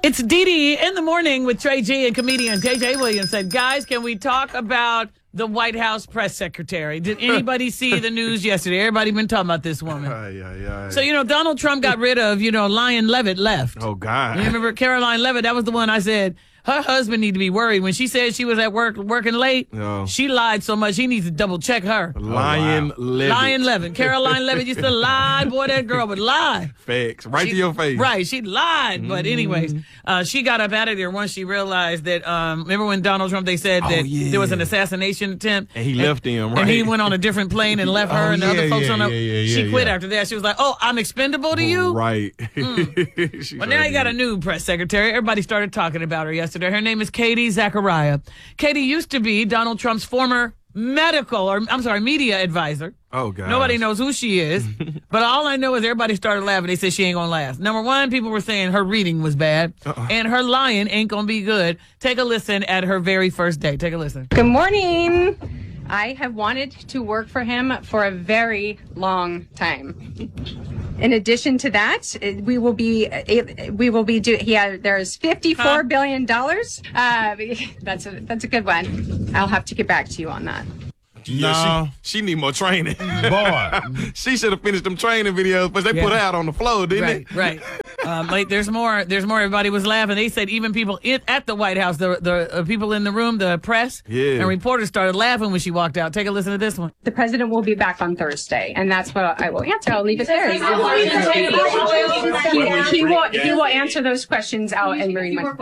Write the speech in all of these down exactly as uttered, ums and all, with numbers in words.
It's Dee Dee in the morning with Trey G and comedian J J Williams said, guys, can we talk about the White House press secretary? Did anybody see the news yesterday? Everybody been talking about this woman. Aye, aye, aye. So, you know, Donald Trump got rid of, you know, Lion Levitt left. Oh, God. You remember Caroline Levitt? That was the one I said, her husband need to be worried. When she said she was at work working late, No. she lied so much he needs to double check her. Lion wow. Levitt. Lion Levitt. Caroline Levitt used to lie. Boy, that girl would lie. Facts. Right She- to your face. Right, she lied. But anyways, uh, she got up out of there once she realized that, um, remember when Donald Trump, they said Oh, that yeah. there was an assassination attempt? And he left him, And he right? went on a different plane and left her Oh, and the yeah, other folks yeah, on the... yeah, yeah, she yeah, quit yeah. after that. She was like, oh, I'm expendable to you? Right. But now you got a new press secretary. Everybody started talking about her yesterday. Her name is Katie Zachariah. Katie used to be Donald Trump's former medical, or I'm sorry, media advisor. Oh, God. Nobody knows who she is. But all I know is everybody started laughing. They said she ain't going to last. Number one, people were saying her reading was bad. Uh-uh. And her lying ain't going to be good. Take a listen at her very first day. Take a listen. Good morning. I have wanted to work for him for a very long time. In addition to that, eh, we will be eh, we will be do. He has, there's fifty-four Huh? billion dollars. Uh, that's a that's a good one. I'll have to get back to you on that. Yeah, No. she, she need more training. Boy. She should have finished them training videos, but they Yeah. put her out on the floor, didn't Right, they? right. Um, like, there's more. There's more. Everybody was laughing. They said even people in, at the White House, the the uh, people in the room, the press, Yeah. and reporters started laughing when she walked out. Take a listen to this one. The president will be back on Thursday, and that's what I will answer. I'll leave it there. He, he will he will answer those questions out and very much.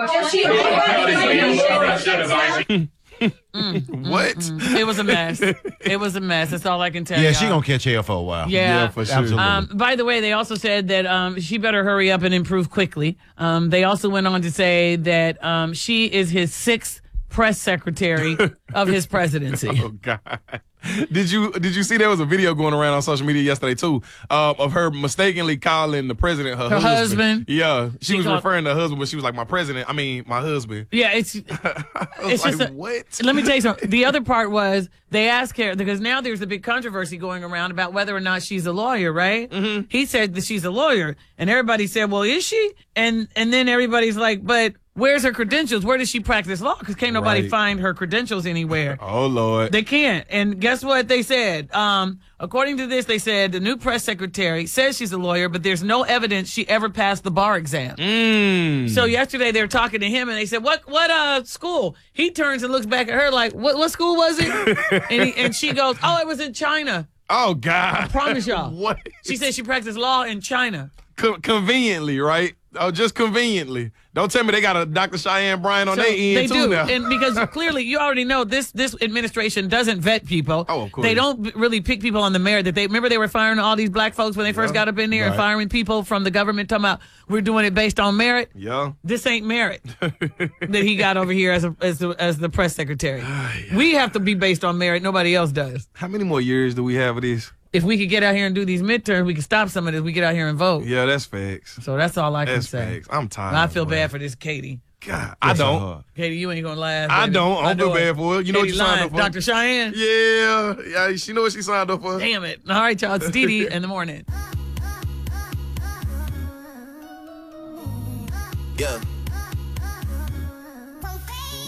What? It was a mess. It was a mess. That's all I can tell you. Yeah, she gonna catch hell for a while. Yeah. Yeah, for sure. Absolutely. Um, by the way, they also said that um, she better hurry up and improve quickly. Um, they also went on to say that um, she is his sixth press secretary of his presidency. Oh, God. Did you did you see there was a video going around on social media yesterday too uh, of her mistakenly calling the president her, Her husband? Yeah, she, She was called- referring to her husband, but she was like my president. I mean my husband. Yeah, it's I was it's like, just a, what? Let me tell you something. The other part was they asked her because now there's a big controversy going around about whether or not she's a lawyer, right? Mm-hmm. He said that she's a lawyer, and everybody said, "Well, is she?" And and then everybody's like, "But where's her credentials? Where does she practice law? Because can't nobody Right. find her credentials anywhere." Oh Lord. They can't. And guess what they said? Um, according to this, they said the new press secretary says she's a lawyer, but there's no evidence she ever passed the bar exam. Mm. So yesterday they were talking to him and they said, "What what uh school?" He turns and looks back at her like, "What what school was it?" and he, and she goes, "Oh, it was in China." Oh God. I promise y'all. What? She said she practiced law in China. Co- conveniently, right? Oh, just conveniently. Don't tell me they got a Doctor Cheyenne Bryan on So their end they too do, now. and because clearly you already know this this administration doesn't vet people. Oh, of course. They don't b- really pick people on the merit that they remember they were firing all these black folks when they first got up in there and Right. firing people from the government talking about we're doing it based on merit. Yeah. This ain't merit that he got over here as a, as the, as the press secretary. We have to be based on merit. Nobody else does. How many more years do we have of this? If we could get out here and do these midterms, we could stop some of this. We get out here and vote. Yeah, that's facts. So that's all I can That's say. facts. I'm tired. I feel boy. bad for this Katie. God, I Bless her don't. heart. Katie, you ain't gonna laugh. I baby. don't. I don't feel know it. bad for her. You know what Katie you signed lying. up for? Doctor Cheyenne? Yeah, yeah. She know what she signed up for. Damn it. All right, y'all. It's Dee Dee in the morning. Yeah.